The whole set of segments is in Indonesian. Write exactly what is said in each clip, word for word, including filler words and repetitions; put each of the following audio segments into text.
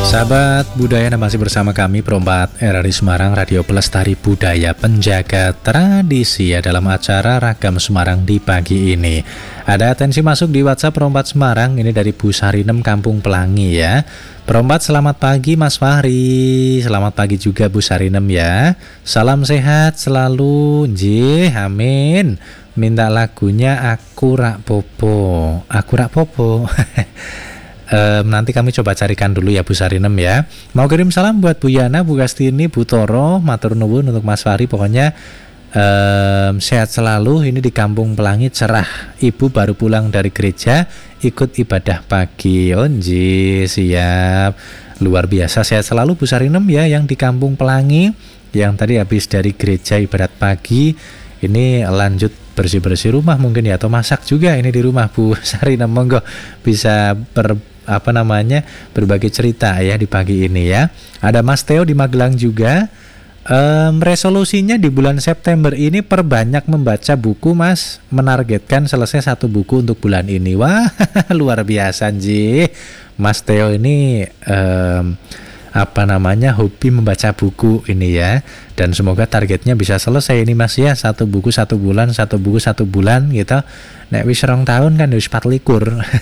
Sahabat budaya, Anda masih bersama kami Perompak R R I Semarang, Radio Pelestari Budaya Penjaga Tradisi ya, dalam acara Ragam Semarang di pagi ini. Ada atensi masuk di WhatsApp Perompak Semarang, ini dari Bu Sarinem Kampung Pelangi ya. Perompak, selamat pagi Mas Fahri. Selamat pagi juga Bu Sarinem ya. Salam sehat selalu, nggih, amin. Minta lagunya Aku Rak Popo. Aku Rak Popo. Um, nanti kami coba carikan dulu ya Bu Sarinem ya. Mau kirim salam buat Bu Yana, Bu Kastini, Bu Toro, matur nuwun untuk Mas Fahri. Pokoknya um, sehat selalu. Ini di Kampung Pelangi cerah. Ibu baru pulang dari gereja, ikut ibadah pagi. Onji, siap. Luar biasa, sehat selalu Bu Sarinem ya, yang di Kampung Pelangi, yang tadi habis dari gereja ibadat pagi. Ini lanjut bersih-bersih rumah mungkin ya, atau masak juga ini di rumah Bu Sarinem. Monggo bisa ber apa namanya berbagi cerita ya di pagi ini ya. Ada Mas Theo di Magelang juga. Um, resolusinya di bulan September ini perbanyak membaca buku Mas, menargetkan selesai satu buku untuk bulan ini. Wah, luar biasa Ji. Mas Theo ini um, apa namanya hobi membaca buku ini ya, dan semoga targetnya bisa selesai ini Mas ya, satu buku satu bulan, satu buku satu bulan gitu. Nek wis rong tahun kan wis pat likur.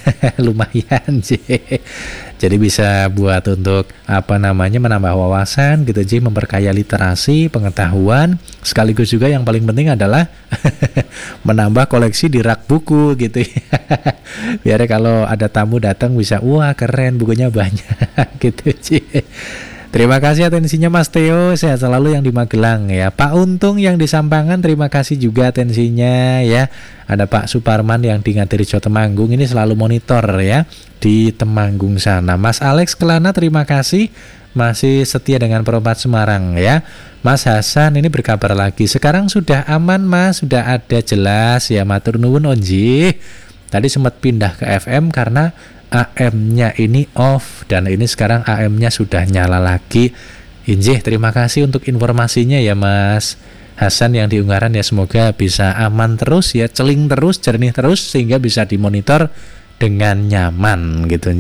Lumayan sih. Jadi bisa buat untuk apa namanya menambah wawasan gitu Ji, memperkaya literasi, pengetahuan, sekaligus juga yang paling penting adalah menambah koleksi di rak buku gitu ya. Biar kalau ada tamu datang bisa, wah keren bukunya banyak gitu Ji. Terima kasih atensinya Mas Theo, sehat selalu yang di Magelang ya. Pak Untung yang di Sampangan, terima kasih juga atensinya ya. Ada Pak Suparman yang di Ngatirjo Temanggung, ini selalu monitor ya di Temanggung sana. Mas Alex Kelana, terima kasih masih setia dengan Perompak Semarang ya. Mas Hasan ini berkabar lagi, sekarang sudah aman Mas, sudah ada jelas ya, matur nuwun onji. Tadi sempat pindah ke F M karena A M-nya ini off, dan ini sekarang A M-nya sudah nyala lagi. Injih, terima kasih untuk informasinya ya Mas Hasan yang di Ungaran ya, semoga bisa aman terus ya, celing terus, jernih terus, sehingga bisa dimonitor dengan nyaman gitu.